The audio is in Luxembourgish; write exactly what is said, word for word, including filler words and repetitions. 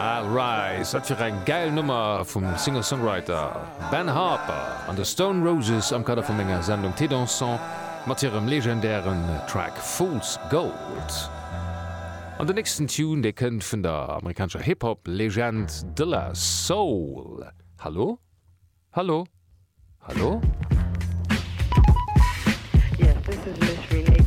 Alright, dat fir eng geil Nummer vum Singer-Songwriter Ben Harper an de Stone Roses am Kader vum enger Sendung Té dansant mat hirem legendären Track Fool's Gold. An der nächsten Tune, déi kënnt vun der amerikanischer Hip-Hop-Legend De La Soul. Hallo? Hallo? Hallo? Yes, this is Miss Renee.